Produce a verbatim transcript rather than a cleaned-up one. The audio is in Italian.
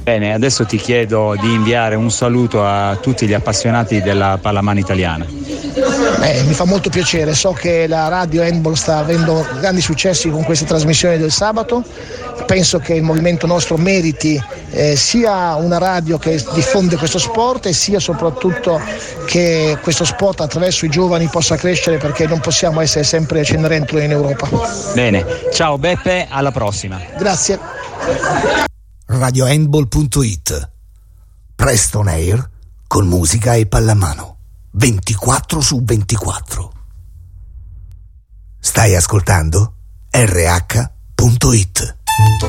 Bene, adesso ti chiedo di inviare un saluto a tutti gli appassionati della pallamano italiana. Eh, mi fa molto piacere, so che la radio Handball sta avendo grandi successi con queste trasmissioni del sabato, penso che il movimento nostro meriti eh, sia una radio che diffonde questo sport e sia soprattutto che questo sport attraverso i giovani possa crescere, perché non possiamo essere sempre Cenerentola in Europa. Bene, ciao Beppe, alla prossima. Grazie. radio handball punto it. Presto on air con musica e pallamano ventiquattro su ventiquattro. Stai ascoltando R H punto it.